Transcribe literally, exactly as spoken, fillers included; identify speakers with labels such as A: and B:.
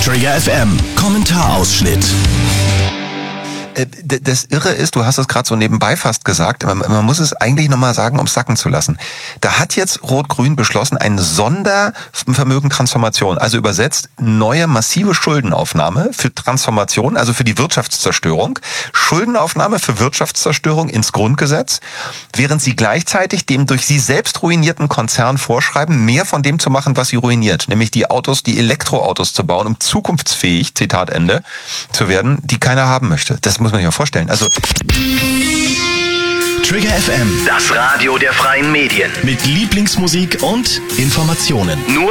A: Trigger F M Kommentarausschnitt.
B: Das Irre ist, du hast es gerade so nebenbei fast gesagt, man, man muss es eigentlich nochmal sagen, um es sacken zu lassen. Da hat jetzt Rot-Grün beschlossen, eine Sondervermögentransformation, also übersetzt neue massive Schuldenaufnahme für Transformation, also für die Wirtschaftszerstörung, Schuldenaufnahme für Wirtschaftszerstörung ins Grundgesetz, während sie gleichzeitig dem durch sie selbst ruinierten Konzern vorschreiben, mehr von dem zu machen, was sie ruiniert, nämlich die Autos, die Elektroautos zu bauen, um zukunftsfähig, Zitat Ende, zu werden, die keiner haben möchte. Das muss man sich mal vorstellen. Also
A: Trigger F M,
C: das Radio der freien Medien.
A: mit Lieblingsmusik und Informationen.
C: Nur